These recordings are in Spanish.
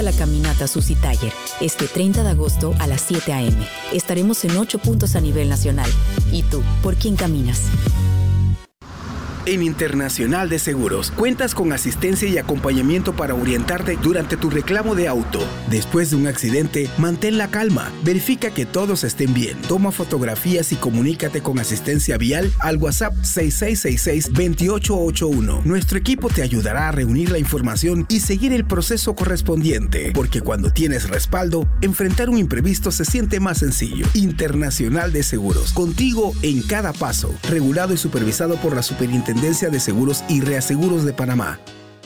la caminata Susi Tiger, este 30 de agosto a las 7 a.m. Estaremos en 8 puntos a nivel nacional. ¿Y tú, por quién caminas? En Internacional de Seguros, cuentas con asistencia y acompañamiento para orientarte durante tu reclamo de auto. Después de un accidente, mantén la calma, verifica que todos estén bien, toma fotografías y comunícate con asistencia vial al WhatsApp 6666-2881. Nuestro equipo te ayudará a reunir la información y seguir el proceso correspondiente, porque cuando tienes respaldo, enfrentar un imprevisto se siente más sencillo. Internacional de Seguros, contigo en cada paso, regulado y supervisado por la Superintendencia de Seguros y Reaseguros de Panamá.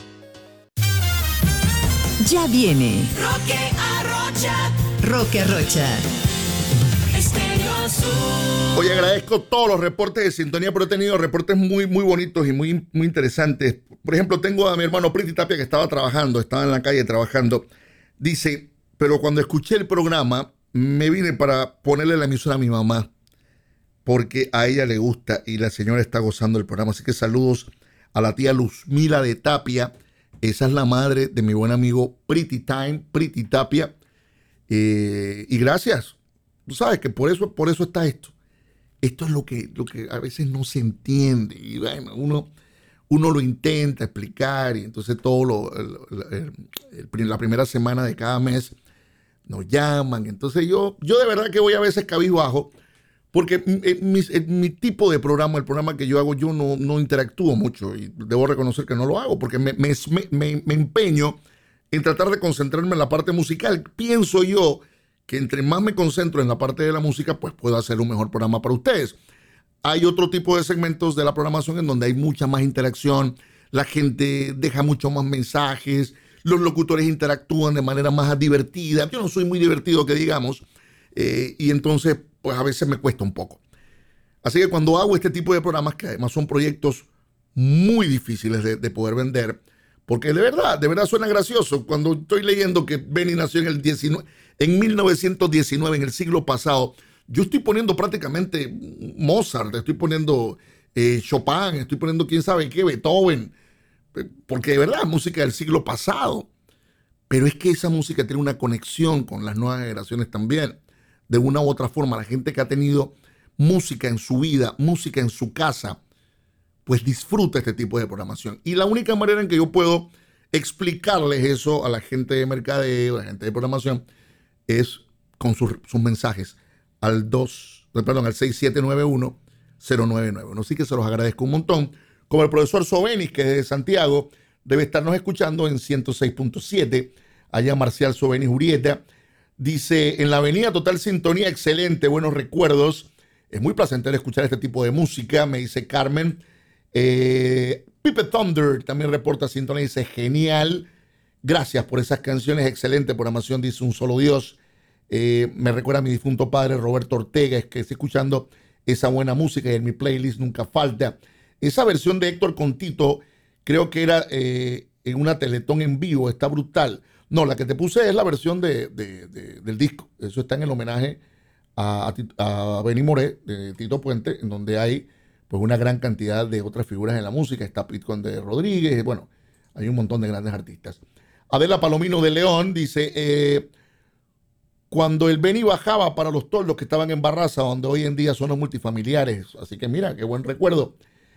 Ya viene Roque Arrocha. Roque Arrocha. Estéreo Azul. Hoy agradezco todos los reportes de sintonía, pero he tenido reportes muy bonitos y muy interesantes. Por ejemplo, tengo a mi hermano Priti Tapia que estaba en la calle trabajando. Dice, pero cuando escuché el programa, me vine para ponerle la emisora a mi mamá, porque a ella le gusta y la señora está gozando el programa. Así que saludos a la tía Luzmila de Tapia. Esa es la madre de mi buen amigo Priti Tapia. Y gracias. Tú sabes que por eso está esto. Esto es lo que a veces no se entiende. Y bueno, uno lo intenta explicar y entonces la primera semana de cada mes nos llaman. Entonces yo de verdad que voy a veces cabizbajo, porque mi tipo de programa, el programa que yo hago, yo no interactúo mucho y debo reconocer que no lo hago porque me empeño en tratar de concentrarme en la parte musical. Pienso yo que entre más me concentro en la parte de la música, pues puedo hacer un mejor programa para ustedes. Hay otro tipo de segmentos de la programación en donde hay mucha más interacción, la gente deja muchos más mensajes, los locutores interactúan de manera más divertida. Yo no soy muy divertido, que digamos, y entonces pues a veces me cuesta un poco. Así que cuando hago este tipo de programas, que además son proyectos muy difíciles de poder vender, porque de verdad suena gracioso. Cuando estoy leyendo que Benny nació en 1919, en el siglo pasado, yo estoy poniendo prácticamente Mozart, estoy poniendo Chopin, estoy poniendo quién sabe qué, Beethoven, porque de verdad es música del siglo pasado. Pero es que esa música tiene una conexión con las nuevas generaciones también. De una u otra forma, la gente que ha tenido música en su vida, música en su casa, pues disfruta este tipo de programación. Y la única manera en que yo puedo explicarles eso a la gente de mercadeo, a la gente de programación, es con sus mensajes al 6791-0991. Así que se los agradezco un montón. Como el profesor Sobenis, que es de Santiago, debe estarnos escuchando en 106.7, allá Marcial Sobenis Urieta. Dice, en la avenida Total Sintonía, excelente, buenos recuerdos. Es muy placentero escuchar este tipo de música, me dice Carmen. Pipe Thunder también reporta sintonía, dice, genial. Gracias por esas canciones, excelente programación, dice Un Solo Dios. Me recuerda a mi difunto padre Roberto Ortega, es que estoy escuchando esa buena música y en mi playlist nunca falta. Esa versión de Héctor Contito, creo que era en una Teletón en vivo, está brutal. No, la que te puse es la versión del disco. Eso está en el homenaje a Benny Moré, de Tito Puente, en donde hay pues una gran cantidad de otras figuras en la música. Está Pete Conde Rodríguez, bueno, hay un montón de grandes artistas. Adela Palomino de León dice, cuando el Benny bajaba para los toldos que estaban en Barraza, donde hoy en día son los multifamiliares. Así que mira, qué buen recuerdo.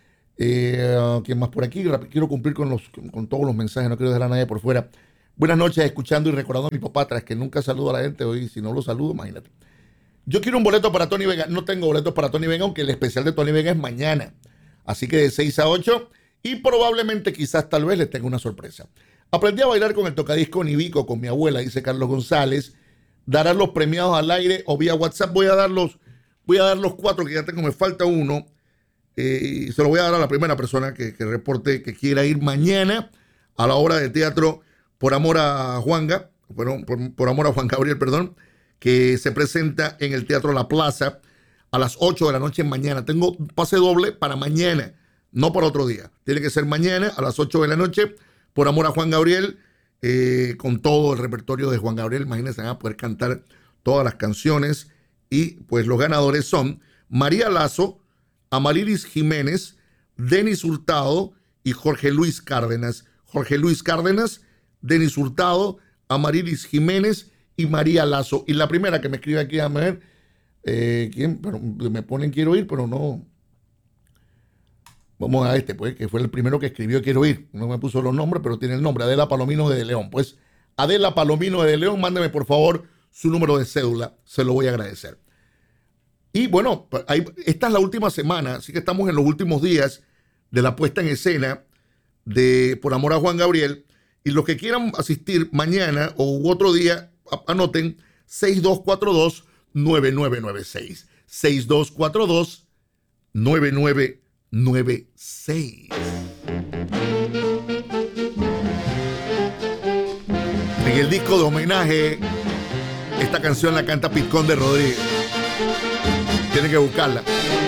¿Quién más por aquí? Quiero cumplir con todos los mensajes, no quiero dejar a nadie por fuera. Buenas noches, escuchando y recordando a mi papá, tras que nunca saludo a la gente hoy. Si no lo saludo, imagínate. Yo quiero un boleto para Tony Vega. No tengo boletos para Tony Vega, aunque el especial de Tony Vega es mañana. Así que de 6 a 8. Y probablemente, quizás, tal vez les tenga una sorpresa. Aprendí a bailar con el tocadisco Nibico con mi abuela, dice Carlos González. Darán los premiados al aire o vía WhatsApp. Voy a dar los 4 que ya tengo, me falta uno. Y se lo voy a dar a la primera persona que reporte que quiera ir mañana a la obra de teatro Por Amor a Juanga, por Amor a Juan Gabriel, perdón, que se presenta en el Teatro La Plaza a las 8 de la noche mañana. Tengo pase doble para mañana, no para otro día. Tiene que ser mañana a las 8 de la noche, Por Amor a Juan Gabriel, con todo el repertorio de Juan Gabriel. Imagínense, van a poder cantar todas las canciones. Y pues los ganadores son María Lazo, Amarilis Jiménez, Denis Hurtado y Jorge Luis Cárdenas. Jorge Luis Cárdenas, Denis Hurtado, Amarilis Jiménez y María Lazo. Y la primera que me escribe aquí, a ver, ¿quién? Pero me ponen quiero ir, pero no. Vamos a pues, que fue el primero que escribió quiero ir. No me puso los nombres, pero tiene el nombre, Adela Palomino de León. Pues, Adela Palomino de León, mándeme por favor su número de cédula, se lo voy a agradecer. Y bueno, esta es la última semana, así que estamos en los últimos días de la puesta en escena de Por Amor a Juan Gabriel. Y los que quieran asistir mañana u otro día, anoten 6242-9996. 6242-9996. En el disco de homenaje, esta canción la canta Pizcón de Rodríguez. Tienen que buscarla.